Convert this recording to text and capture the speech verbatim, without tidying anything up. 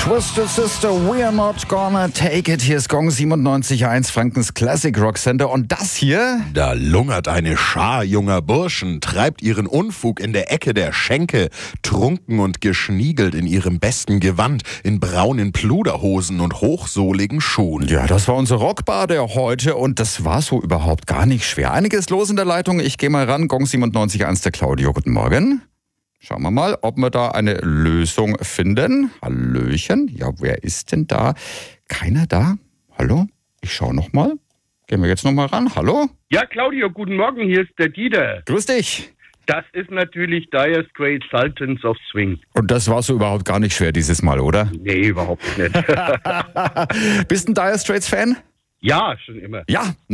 Twisted Sister, we're not gonna take it. Hier ist Gong siebenundneunzig Komma eins, Frankens Classic Rock Center. Und das hier? Da lungert eine Schar junger Burschen, treibt ihren Unfug in der Ecke der Schenke, trunken und geschniegelt in ihrem besten Gewand, in braunen Pluderhosen und hochsohligen Schuhen. Ja, das war unsere Rockbar der heute und das war so überhaupt gar nicht schwer. Einiges los in der Leitung. Ich gehe mal ran. Gong siebenundneunzig Komma eins, der Claudio. Guten Morgen. Schauen wir mal, ob wir da eine Lösung finden. Hallöchen. Ja, wer ist denn da? Keiner da? Hallo? Ich schaue noch mal. Gehen wir jetzt noch mal ran. Hallo? Ja, Claudio, guten Morgen. Hier ist der Dieter. Grüß dich. Das ist natürlich Dire Straits, Sultans of Swing. Und das war so überhaupt gar nicht schwer dieses Mal, oder? Nee, überhaupt nicht. Bist du ein Dire Straits Fan? Ja, schon immer. Ja.